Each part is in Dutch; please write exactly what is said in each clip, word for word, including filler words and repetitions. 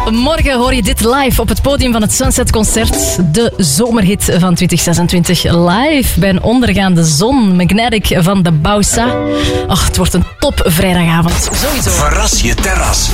Morgen hoor je dit live op het podium van het Sunset Concert. De zomerhit van twintig zesentwintig. Live bij een ondergaande zon. Magnetic van de Bausa. Ach, het wordt een top vrijdagavond. Sowieso. Verras je terras.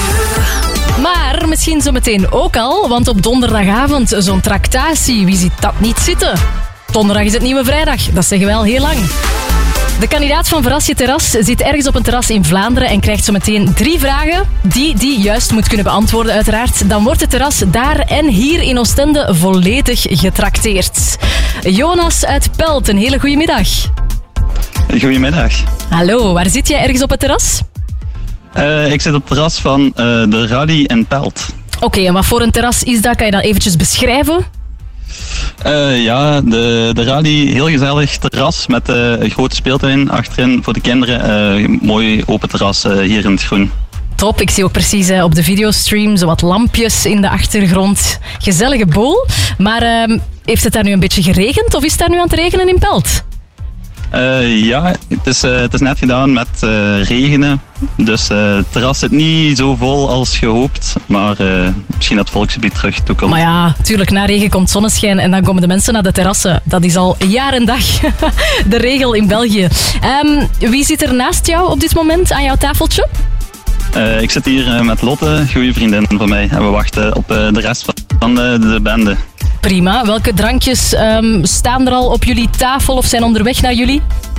Maar misschien zometeen ook al, want op donderdagavond zo'n tractatie. Wie ziet dat niet zitten? Donderdag is het nieuwe vrijdag. Dat zeggen we al heel lang. De kandidaat van Verras je terras zit ergens op een terras in Vlaanderen en krijgt zo meteen drie vragen die die juist moet kunnen beantwoorden uiteraard. Dan wordt het terras daar en hier in Oostende volledig getrakteerd. Jonas uit Pelt, een hele goede middag. Goedemiddag. Hallo, waar zit jij ergens op het terras? Uh, ik zit op het terras van uh, de Rally in Pelt. Oké, okay, en wat voor een terras is dat? Kan je dat eventjes beschrijven? Uh, ja, de, de Rally, heel gezellig terras met uh, een grote speeltuin achterin voor de kinderen. Uh, mooi open terras uh, hier in het groen. Top, ik zie ook precies uh, op de videostream zo wat lampjes in de achtergrond. Gezellige boel. Maar uh, heeft het daar nu een beetje geregend of is het daar nu aan het regenen in Pelt? Uh, ja, het is, uh, het is net gedaan met uh, regenen. Dus uh, het terras zit niet zo vol als gehoopt. Maar uh, misschien dat het volksgebied terug toekomt. Maar ja, tuurlijk, na regen komt zonneschijn en dan komen de mensen naar de terrassen. Dat is al jaar en dag de regel in België. Um, wie zit er naast jou op dit moment aan jouw tafeltje? Uh, ik zit hier uh, met Lotte, een goede vriendin van mij. En we wachten op uh, de rest van de, de bende. Prima. Welke drankjes um, staan er al op jullie tafel of zijn onderweg naar jullie?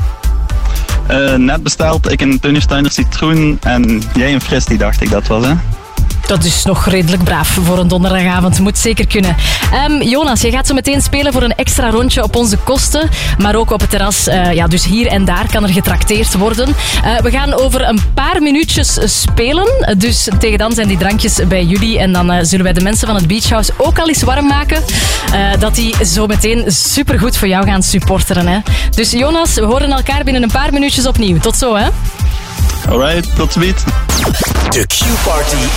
Uh, net besteld. Ik een Tunnesteiner citroen en jij een fristie, dacht ik dat was, hè? Dat is nog redelijk braaf voor een donderdagavond. Moet zeker kunnen. Um, Jonas, jij gaat zo meteen spelen voor een extra rondje op onze kosten. Maar ook op het terras. Uh, ja, dus hier en daar kan er getrakteerd worden. Uh, we gaan over een paar minuutjes spelen. Dus tegen dan zijn die drankjes bij jullie. En dan uh, zullen wij de mensen van het Beach House ook al eens warm maken. Uh, dat die zo meteen supergoed voor jou gaan supporteren. Hè. Dus Jonas, we horen elkaar binnen een paar minuutjes opnieuw. Tot zo, hè? Alright, tot ziens. De Q-party